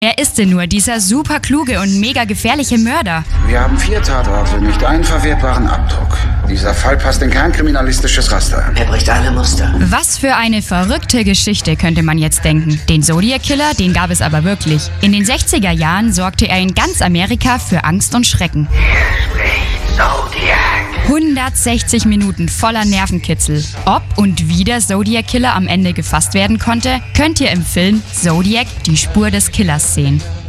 Wer ist denn nur dieser super kluge und mega gefährliche Mörder? Wir haben 4 Tatorte, nicht einen verwertbaren Abdruck. Dieser Fall passt in kein kriminalistisches Raster. Er bricht alle Muster. Was für eine verrückte Geschichte, könnte man jetzt denken. Den Zodiac Killer, den gab es aber wirklich. In den 60er Jahren sorgte er in ganz Amerika für Angst und Schrecken. Hier spricht Zodiac. 160 Minuten voller Nervenkitzel. Ob und wie der Zodiac Killer am Ende gefasst werden konnte, könnt ihr im Film Zodiac, die Spur des Killers sehen.